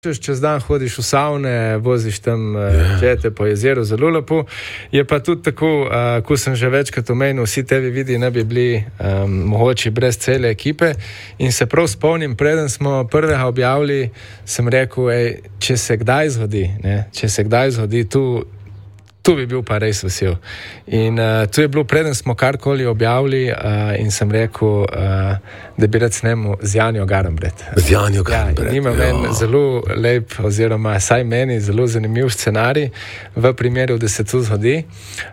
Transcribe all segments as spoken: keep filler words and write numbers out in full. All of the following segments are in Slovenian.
Čez dan hodiš v savne, voziš tam čete po jezeru, zelo lepo. Je pa tudi tako, uh, ko sem že večkrat omenil, vsi tebi vidi ne bi bili um, mogoči brez cele ekipe. In se prav spomnim, preden smo prvega objavili, sem rekel, ej, če se kdaj zgodi, ne, če se kdaj zgodi, tu, tu bi bil pa res vesel. In uh, tu je bilo, preden smo karkoli objavili uh, in sem rekel, uh, da bi rad snemal z Janjo Garnbret. Z Janjo Garnbret. Ja, ima meni zelo lep, oziroma saj meni zelo zanimiv scenarij v primeru, da se to zgodi.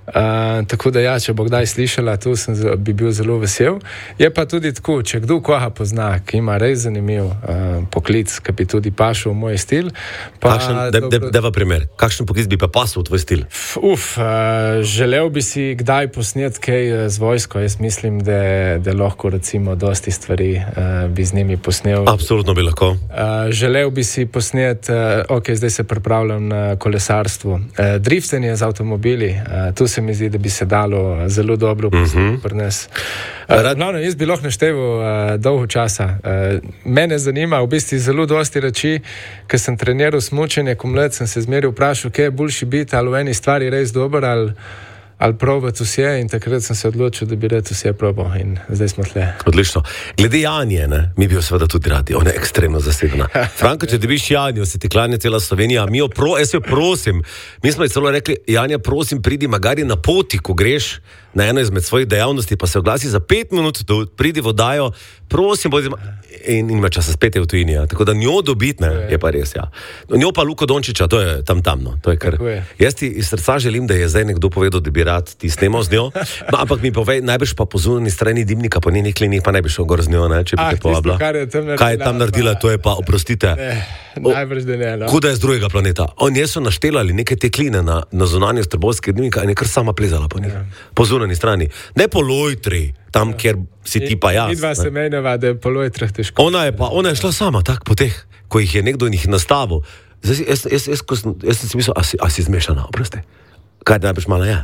Uh, tako da ja, če bo kdaj slišala, tu sem, bi bil zelo vesel. Je pa tudi tako, če kdo koga pozna, ki ima res zanimiv uh, poklic, ki bi tudi pašel v moj stil. Pa, kakšen, da, da, da v primer, kakšen poklic bi pa pasel v tvoj stil? Uf, uh, želel bi si kdaj posneti kaj z vojsko. Jaz mislim, da, da lahko recimo dosti stvari uh, bi z njimi posnel. Absolutno bi lahko. Uh, želel bi si posneti, uh, ok, zdaj se pripravljam na kolesarstvo. Uh, driftenje z avtomobili, uh, tu se mi zdi, da bi se dalo zelo dobro posneti uh -huh. pri nas. Uh, Rad... Glavno, jaz bi lahko našteval uh, dolgo časa. Uh, mene zanima v bistvu zelo dosti reči, ker sem treniral smučenje, ko mlad sem se zmeril vprašal, kaj je boljši biti, ali v eni stvari res dober, ali, ali probati vse, in takrat sem se odločil, da bi rad vse probal in zdaj smo tle. Odlično. Glede Janje, ne, mi bi jo seveda tudi radi, ona je ekstremno zasedena. Franko, če dobiš Janjo, se ti klanja cela Slovenija, mi jo pro, jaz jo prosim, mi smo ji celo rekli, Janja, prosim, pridi magari na poti, ko greš na eno izmed svojih dejavnosti, pa se oglasi za pet minut, da pridi vodajo, prosim, bodi, in, in ima časa spet je v tujini, ja. Tako da njo dobiti, ne, je pa res, ja. Njo pa Luko Dončiča, to je tam tamno, to je kar. Je. Jaz ti iz srca želim, da je zdaj nekdo povedal, da bi rad ti snemal z njo, no, ampak mi povej, najbrž pa po zunanji strani dimnika, po njenih klinih, pa ne bi šel gor z njo, ne, če bi ah, te povabila. Kar je tam naredila, kaj je tam naredila, pa... to je pa, oprostite. Ne, najbrž da ne, no. Kuda je z drugega planeta. Oni so naštelali neke te kline na, na zunanji Strbovske dimnika in je kar sama plezala po njih, ja. Po zunanji strani. Ne po Lojtri, tam, ja. Kjer si ti pa jaz. Midva se menjava, da je po Lojtrah težko. Ona je pa, ona je šla sama, tak, po teh, ko jih je nekdo njih nastavil. Zdaj, jaz, jaz, jaz, jaz, jaz sem si mislil, a si, a si zmešana, oprosti. Kaj najbrž mala je?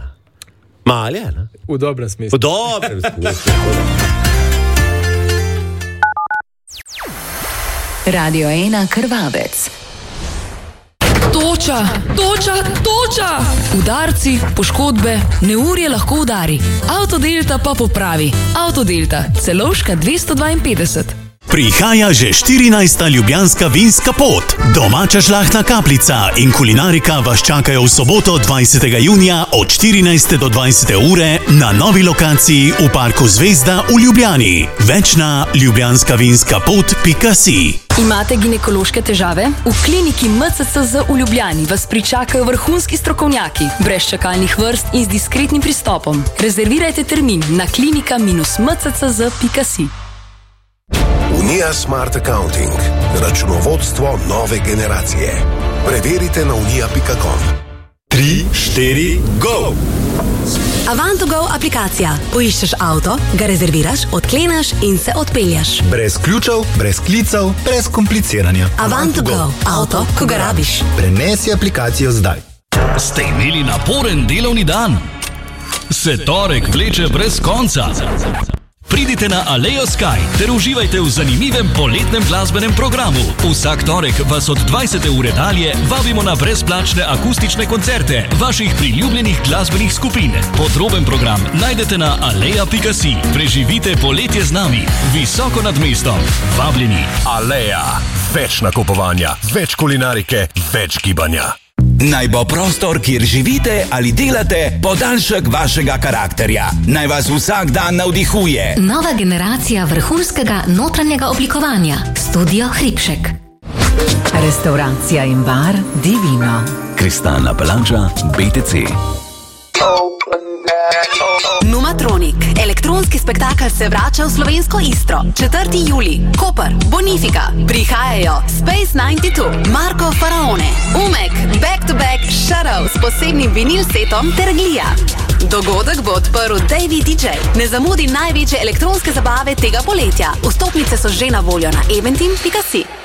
Mala je, ne? V dobrem smislu. V dobrem smislu. Radio ena Krvavec. Toča, toča, toča! Udarci, poškodbe, neurje lahko udari. Avtodelta pa popravi. Avtodelta, Celovška dvesto dvainpetdeset. Prihaja že štirinajsta ljubljanska vinska pot. Domača žlahtna kapljica in kulinarika vas čakajo v soboto dvajsetega junija od štirinajste do dvajsete ure na novi lokaciji v Parku Zvezda v Ljubljani. Več na ljubljanska vinska pot pika si. Imate ginekološke težave? V kliniki M C C Z v Ljubljani vas pričakajo vrhunski strokovnjaki, brez čakalnih vrst in z diskretnim pristopom. Rezervirajte termin na klinika m c c z pika si. Unija Smart Accounting. Računovodstvo nove generacije. Preverite na unija pika com. Tri, štiri, go! Avanto.go aplikacija. Poiščeš avto, ga rezerviraš, odklenaš in se odpeljaš. Brez ključev, brez klicev, brez kompliciranja. Avanto.go. Avto, ko ga rabiš. Prenesi aplikacijo zdaj. Ste imeli naporen delovni dan? Se torek vleče brez konca? Pridite na Alejo Sky ter uživajte v zanimivem poletnem glasbenem programu. Vsak torek vas od dvajsete ure dalje vabimo na brezplačne akustične koncerte vaših priljubljenih glasbenih skupin. Podroben program najdete na aleja pika si. Preživite poletje z nami, visoko nad mestom. Vabljeni. Aleja. Več nakupovanja, več kulinarike, več gibanja. Naj bo prostor, kjer živite ali delate, podaljšek vašega karakterja. Naj vas vsak dan navdihuje. Nova generacija vrhunskega notranjega oblikovanja. Studio Hribšek. Restauracija in bar Divino. Kristalna plaža B T C. Numatronik. Elektronski spektakel se vrača v slovensko Istro. četrti julij. Koper, Bonifika. Prihajajo Space devetdeset dva, Marko Faraone, Umek, Back to Back, Shadow s posebnim vinil setom ter Glija. Dogodek bo odprl Davey D J. Ne zamudi največje elektronske zabave tega poletja. Vstopnice so že na voljo na eventim pika si.